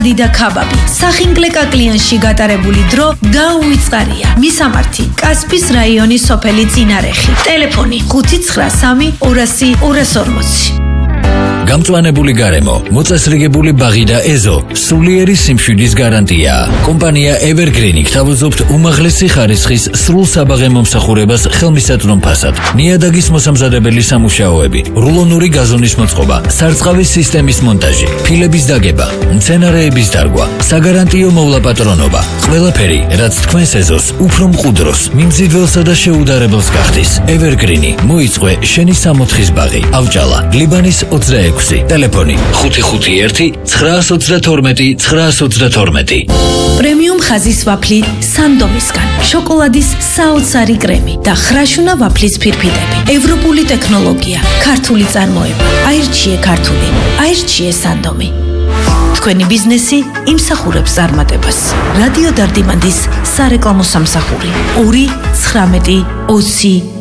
და ქაბაბი. სახინკლეკა კლიანში გატარებული დრო გაუვიწყარია. მისამართი: კასპის რაიონის სოფელი წინარეხი. ტელეფონი 593 200 240. გამწვანებული გარემო, მოწესრიგებული ბაღი და ეზო, სულიერი სიმშვიდის გარანტია. კომპანია Evergreen გთავაზობთ უმაღლესი ხარისხის სრულ საბაღე მომსახურებას ხელმისაწვდომ ფასად. ნიადაგის მოსამზადებელი სამუშაოები, რულონური გაზონის მოწყობა, სარწყავის სისტემის მონტაჟი, ფილების დაგება, მცენარეების დარგვა, საგარანტიო მოვლაპატრონობა. ყველაფერი, რაც თქვენს ეზოს უფრო მყუდროს, მიმზიდველსა და შეუდარებელს გახდის. Evergreen მოიწვე შენი 64-ის ბაღი. ავჭალა, ლიბანის 26. ტელეფონი 551 922 922. პრემიუმ ხაზის ვაფლი სანდომისგან, შოკოლადის საოცარი კრემი და ხრაშუნა ვაფლის ფირფიტები. ევროპული ტექნოლოგია, ქართული წარმოება. აირჩიე ქართული, აირჩიე სანდომი. თქვენი ბიზნესი იმსახურებს წარმატებას. რადიო დარდიმანდის სარეკლამო სამსახური 2 19 20